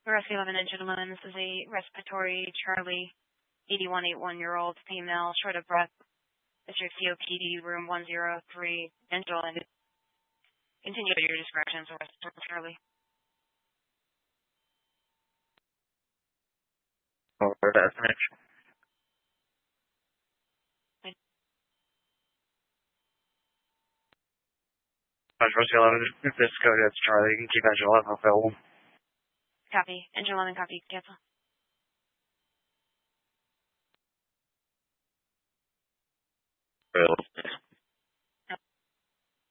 Rescue 11 and gentlemen, this is a respiratory Charlie 8181-year-old female, short of breath. District COPD, room 103, dental, and continue at your discretion, so respiratory Charlie. Over destination. Rescue 11, if this code is Charlie, you can keep engine 11 available. Copy. Engine 11, copy. Cancel. Available.